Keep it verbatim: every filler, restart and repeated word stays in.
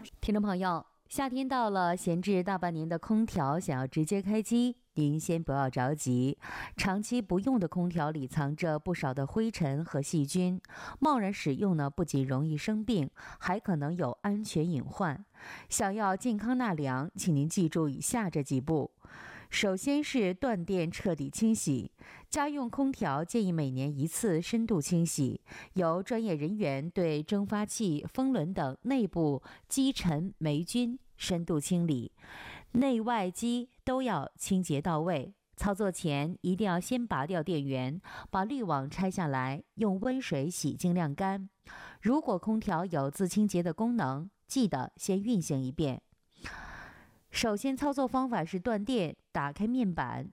听众朋友，夏天到了，闲置大半年的空调想要直接开机，您先不要着急。长期不用的空调里藏着不少的灰尘和细菌，贸然使用呢，不仅容易生病，还可能有安全隐患。想要健康纳凉，请您记住以下这几步。首先是断电彻底清洗，家用空调建议每年一次深度清洗，由专业人员对蒸发器、风轮等内部积尘霉菌深度清理，内外机都要清洁到位。操作前一定要先拔掉电源，把滤网拆下来，用温水洗净晾干。如果空调有自清洁的功能，记得先运行一遍。首先操作方法是断电，打开面板，